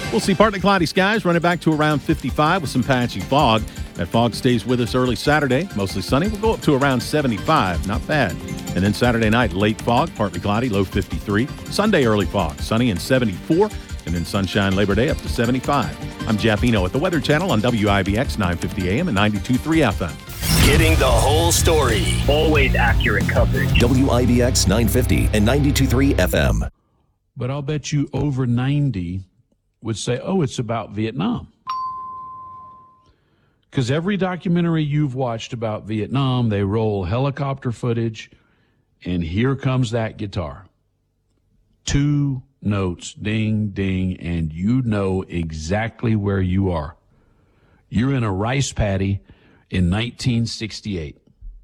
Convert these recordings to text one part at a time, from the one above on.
We'll see partly cloudy skies running back to around 55 with some patchy fog. That fog stays with us early Saturday. Mostly sunny. We'll go up to around 75. Not bad. And then Saturday night, late fog, partly cloudy, low 53. Sunday, early fog, sunny and 74. And then sunshine Labor Day up to 75. I'm Jeff Eno at the Weather Channel on WIBX 950 AM and 92.3 FM. Getting the whole story. Always accurate coverage. WIBX 950 and 92.3 FM. But I'll bet you over 90 would say, oh, it's about Vietnam. Because every documentary you've watched about Vietnam, they roll helicopter footage, and here comes that guitar. 2 notes, ding, ding, and you know exactly where you are. You're in a rice paddy in 1968.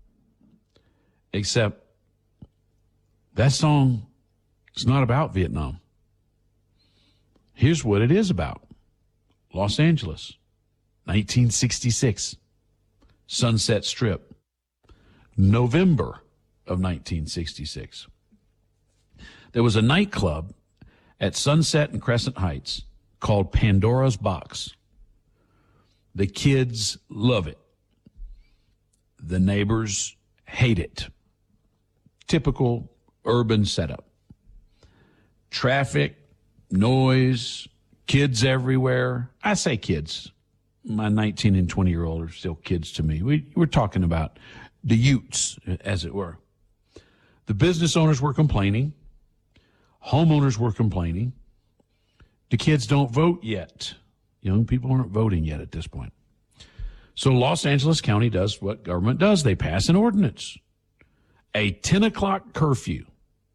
Except that song is not about Vietnam. Here's what it is about. Los Angeles, 1966. Sunset Strip, November of 1966. There was a nightclub at Sunset and Crescent Heights called Pandora's Box. The kids love it. The neighbors hate it. Typical urban setup. Traffic, noise, kids everywhere. I say kids. My 19 and 20-year-old are still kids to me. We're talking about the Utes, as it were. The business owners were complaining. Homeowners were complaining. The kids don't vote yet. Young people aren't voting yet at this point. So Los Angeles County does what government does. They pass an ordinance. A 10 o'clock curfew.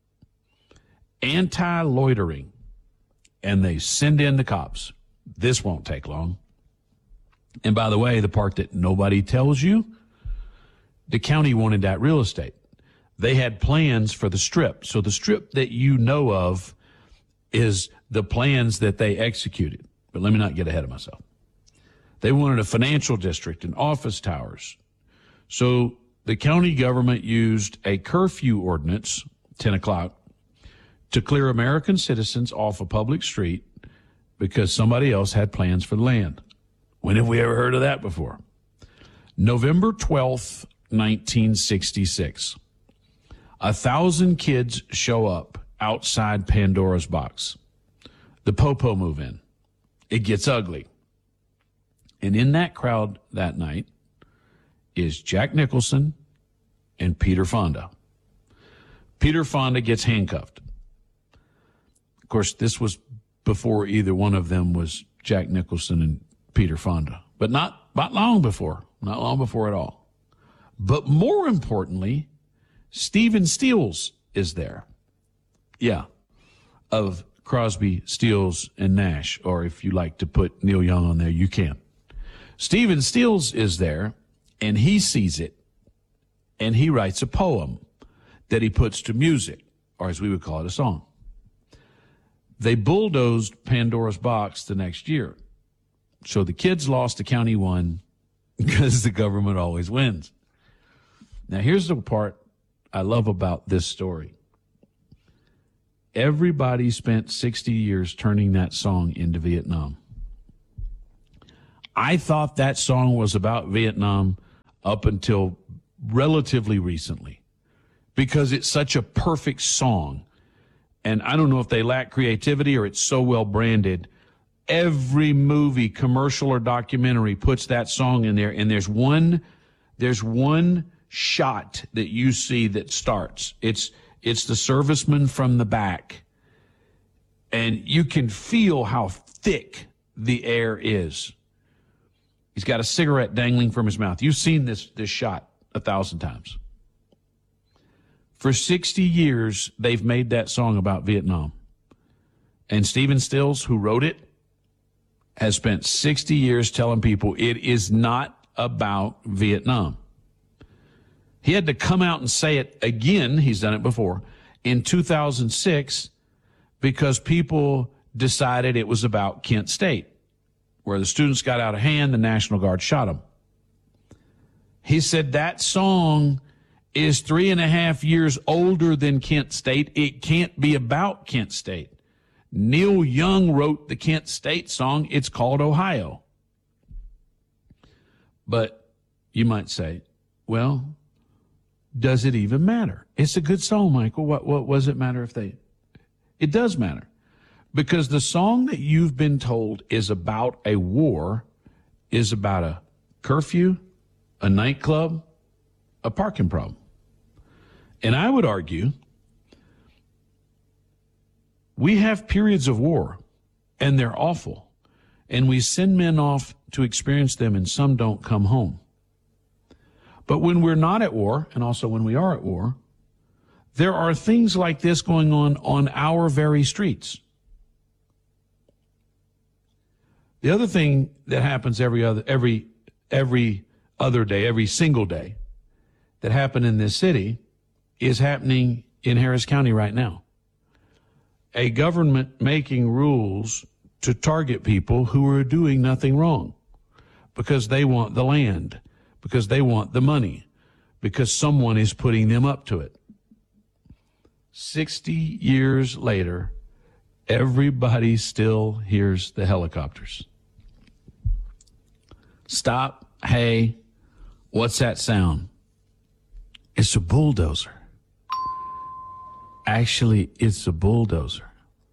Anti-loitering. And they send in the cops. This won't take long. And by the way, the part that nobody tells you, the county wanted that real estate. They had plans for the strip. So the strip that you know of is the plans that they executed. But let me not get ahead of myself. They wanted a financial district and office towers. So the county government used a curfew ordinance, 10 o'clock, to clear American citizens off a public street because somebody else had plans for the land. When have we ever heard of that before? November 12th, 1966. 1,000 kids show up outside Pandora's Box. The Popo move in. It gets ugly. And in that crowd that night is Jack Nicholson and Peter Fonda. Peter Fonda gets handcuffed. Of course, this was before either one of them was Jack Nicholson and Peter Fonda. But not long before. Not long before at all. But more importantly, Stephen Stills is there. Yeah, of Crosby, Stills, and Nash. Or if you like to put Neil Young on there, you can. Stephen Stills is there, and he sees it, and he writes a poem that he puts to music, or as we would call it, a song. They bulldozed Pandora's Box the next year. So the kids lost, the county won, because the government always wins. Now, here's the part I love about this story. Everybody spent 60 years turning that song into Vietnam. I thought that song was about Vietnam up until relatively recently because it's such a perfect song. And I don't know if they lack creativity or it's so well branded. Every movie, commercial or documentary puts that song in there, and there's one shot that you see that starts. It's the serviceman from the back, and you can feel how thick the air is. He's got a cigarette dangling from his mouth. You've seen this shot 1,000 times. For 60 years, they've made that song about Vietnam. And Stephen Stills, who wrote it, has spent 60 years telling people it is not about Vietnam. He had to come out and say it again, he's done it before, in 2006 because people decided it was about Kent State, where the students got out of hand, the National Guard shot them. He said that song is 3.5 years older than Kent State. It can't be about Kent State. Neil Young wrote the Kent State song. It's called Ohio. But you might say, well, does it even matter? It's a good song, Michael. What does it matter if they... It does matter. Because the song that you've been told is about a war, is about a curfew, a nightclub, a parking problem. And I would argue we have periods of war, and they're awful. And we send men off to experience them, and some don't come home. But when we're not at war, and also when we are at war, there are things like this going on our very streets. The other thing that happens every other day, every single day, that happened in this city is happening in Harris County right now. A government making rules to target people who are doing nothing wrong because they want the land, because they want the money, because someone is putting them up to it. 60 years later, everybody still hears the helicopters. Stop. Hey, what's that sound? It's a bulldozer. Actually, it's a bulldozer.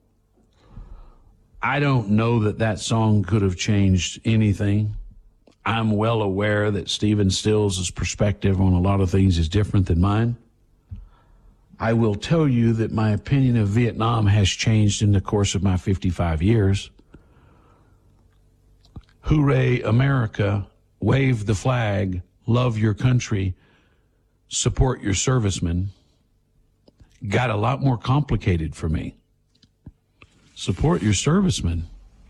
I don't know that song could have changed anything. I'm well aware that Stephen Stills' perspective on a lot of things is different than mine. I will tell you that my opinion of Vietnam has changed in the course of my 55 years. Hooray, America, wave the flag, love your country, support your servicemen, got a lot more complicated for me. Support your servicemen.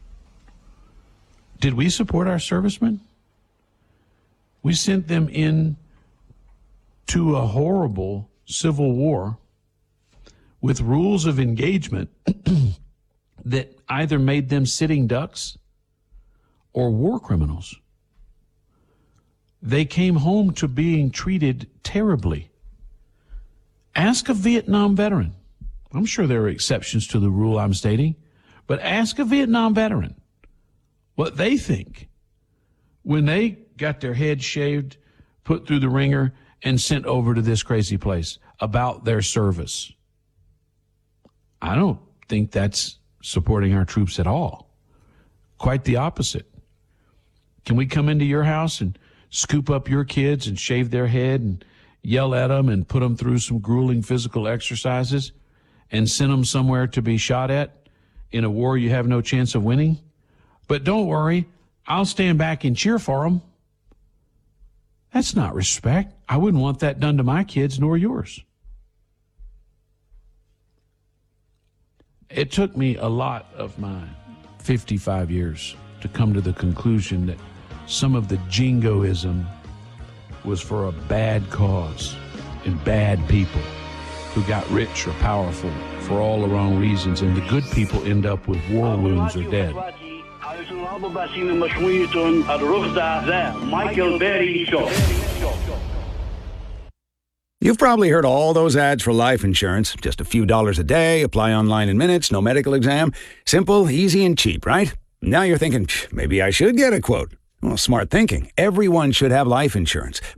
Did we support our servicemen? We sent them in to a horrible civil war with rules of engagement that either made them sitting ducks or war criminals. They came home to being treated terribly. Ask a Vietnam veteran. I'm sure there are exceptions to the rule I'm stating, but ask a Vietnam veteran what they think when they got their head shaved, put through the ringer, and sent over to this crazy place about their service. I don't think that's supporting our troops at all. Quite the opposite. Can we come into your house and scoop up your kids and shave their head and yell at them and put them through some grueling physical exercises and send them somewhere to be shot at in a war you have no chance of winning? But don't worry, I'll stand back and cheer for them. That's not respect. I wouldn't want that done to my kids nor yours. It took me a lot of my 55 years to come to the conclusion that some of the jingoism was for a bad cause and bad people who got rich or powerful for all the wrong reasons, and the good people end up with war wounds or dead. You've probably heard all those ads for life insurance. Just a few dollars a day, apply online in minutes, no medical exam. Simple, easy, and cheap, right? Now you're thinking, maybe I should get a quote. Well, smart thinking. Everyone should have life insurance.